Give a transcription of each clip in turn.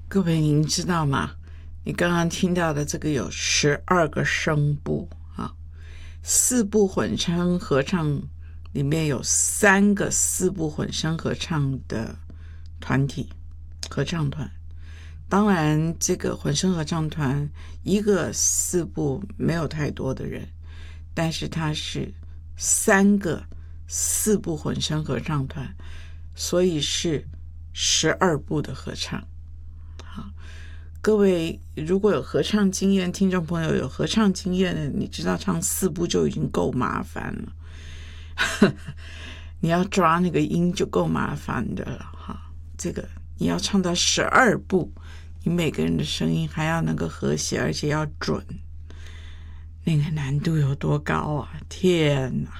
各位您知道吗？你刚刚听到的这个有12个声部啊，4部混声合唱里面有3个4部混声合唱的团体合唱团。当然这个混声合唱团一个4部没有太多的人，但是它是3个4部混声合唱团，所以是12部的合唱。好，各位如果有合唱经验，听众朋友有合唱经验的，你知道唱4部就已经够麻烦了你要抓那个音就够麻烦的了哈。这个你要唱到12部，你每个人的声音还要能够和谐，而且要准，那个难度有多高啊！天哪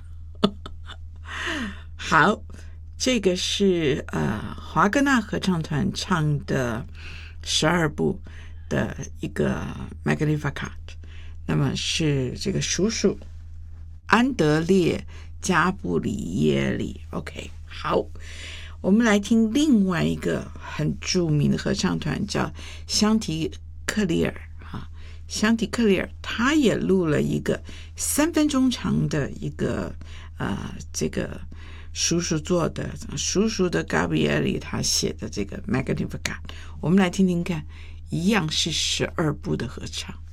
好，这个是华格纳合唱团唱的12部的一个 Magnificat， 那么是这个叔叔安德烈加布里耶里。 OK， 好，我们来听另外一个很著名的合唱团，叫香缇克里尔香缇克里尔他也录了一个3分钟长的一个这个叔叔做的，叔叔的 Gabrieli 他写的这个 Magnificat， 我们来听听看，一样是12部的合唱。